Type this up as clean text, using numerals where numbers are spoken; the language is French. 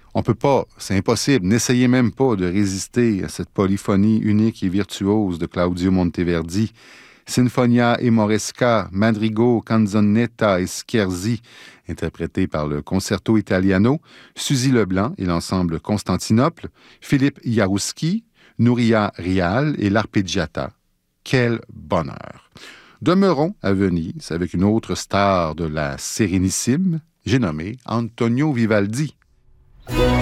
On peut pas, c'est impossible, n'essayez même pas de résister à cette polyphonie unique et virtuose de Claudio Monteverdi. Sinfonia e Moresca, Madrigo, Canzonetta et Scherzi, interprétés par le Concerto Italiano, Suzy Leblanc et l'ensemble Constantinople, Philippe Jarouski, Nouria Rial et l'Arpeggiata. Quel bonheur! Demeurons à Venise avec une autre star de la Sérénissime, j'ai nommé Antonio Vivaldi.